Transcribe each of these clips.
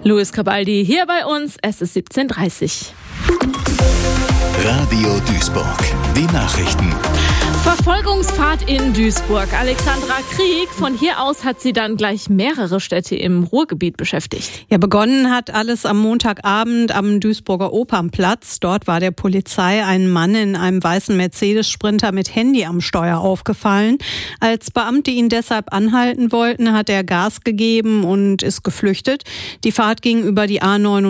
Luis Cabaldi hier bei uns. Es ist 17:30 Radio Duisburg, die Nachrichten. Verfolgungsfahrt in Duisburg. Alexandra Krieg. Von hier aus hat sie dann gleich mehrere Städte im Ruhrgebiet beschäftigt. Ja, begonnen hat alles am Montagabend am Duisburger Opernplatz. Dort war der Polizei ein Mann in einem weißen Mercedes-Sprinter mit Handy am Steuer aufgefallen. Als Beamte ihn deshalb anhalten wollten, hat er Gas gegeben und ist geflüchtet. Die Fahrt ging über die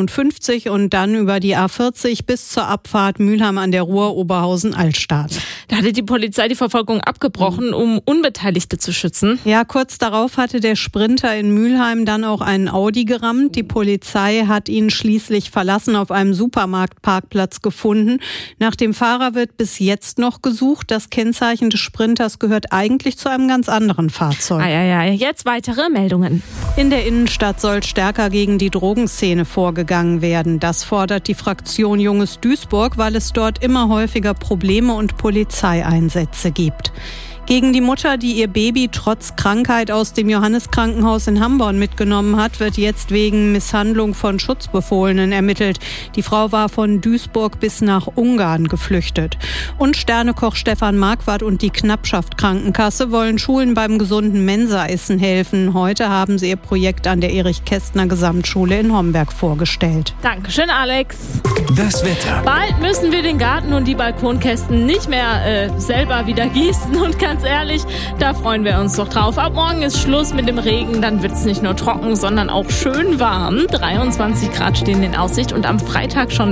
A59 und dann über die A40 bis zur Abfahrt Mülheim an der Ruhr, Oberhausen-Altstadt. Da hatte die Polizei die Verfolgung abgebrochen, um Unbeteiligte zu schützen. Ja, kurz darauf hatte der Sprinter in Mülheim dann auch einen Audi gerammt. Die Polizei hat ihn schließlich verlassen, auf einem Supermarktparkplatz gefunden. Nach dem Fahrer wird bis jetzt noch gesucht. Das Kennzeichen des Sprinters gehört eigentlich zu einem ganz anderen Fahrzeug. Jetzt weitere Meldungen. In der Innenstadt soll stärker gegen die Drogenszene vorgegangen werden. Das fordert die Fraktion Junges Duisburg, weil es dort immer häufiger Probleme und Polizeieinsätze gibt. Gegen die Mutter, die ihr Baby trotz Krankheit aus dem Johanneskrankenhaus in Hamborn mitgenommen hat, wird jetzt wegen Misshandlung von Schutzbefohlenen ermittelt. Die Frau war von Duisburg bis nach Ungarn geflüchtet. Und Sternekoch Stefan Marquardt und die Knappschaft Krankenkasse wollen Schulen beim gesunden Mensaessen helfen. Heute haben sie ihr Projekt an der Erich-Kästner-Gesamtschule in Homberg vorgestellt. Dankeschön, Alex. Das Wetter. Bald müssen wir den Garten und die Balkonkästen nicht mehr selber wieder gießen. Und ganz ehrlich, da freuen wir uns doch drauf. Ab morgen ist Schluss mit dem Regen. Dann wird es nicht nur trocken, sondern auch schön warm. 23 Grad stehen in Aussicht und am Freitag schon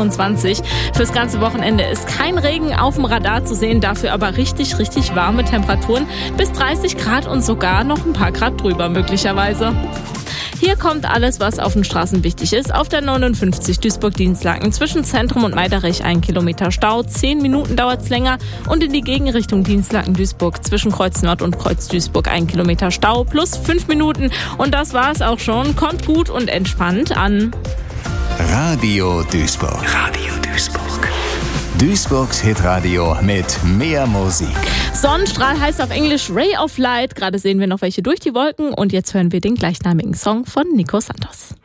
27. Fürs ganze Wochenende ist kein Regen auf dem Radar zu sehen. Dafür aber richtig, richtig warme Temperaturen. Bis 30 Grad und sogar noch ein paar Grad drüber möglicherweise. Hier kommt alles, was auf den Straßen wichtig ist. Auf der 59 Duisburg-Dienstlaken zwischen Zentrum und Meiderich 1 Kilometer Stau. 10 Minuten dauert es länger. Und in die Gegenrichtung Dienstlaken-Duisburg zwischen Kreuz Nord und Kreuz Duisburg 1 Kilometer Stau plus 5 Minuten. Und das war's auch schon. Kommt gut und entspannt an. Radio Duisburg. Radio Duisburg. Duisburgs Hitradio mit mehr Musik. Sonnenstrahl heißt auf Englisch Ray of Light. Gerade sehen wir noch welche durch die Wolken. Und jetzt hören wir den gleichnamigen Song von Nico Santos.